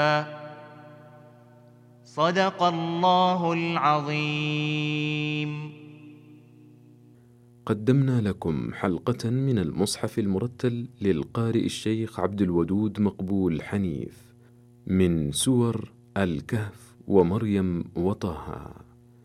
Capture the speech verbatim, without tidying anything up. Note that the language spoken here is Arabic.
صدق الله العظيم. قدمنا لكم حلقة من المصحف المرتل للقارئ الشيخ عبد الودود مقبول حنيف من سور الكهف ومريم وطه.